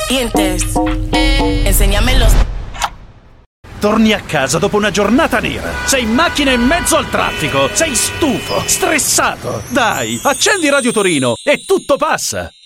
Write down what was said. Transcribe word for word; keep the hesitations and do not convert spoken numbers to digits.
dientes, enséñamelos. Torni a casa dopo una giornata nera. Sei in macchina in mezzo al traffico. Sei stufo, stressato. Dai, accendi Radio Torino e tutto passa.